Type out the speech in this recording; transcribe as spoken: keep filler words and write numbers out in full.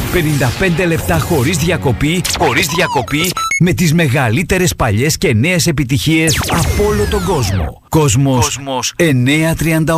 πενήντα πέντε λεπτά χωρίς διακοπή, χωρίς διακοπή, με τις μεγαλύτερες παλιές και νέες επιτυχίες από όλο τον κόσμο. Κόσμος, Κόσμος εννιακόσια τριάντα οκτώ.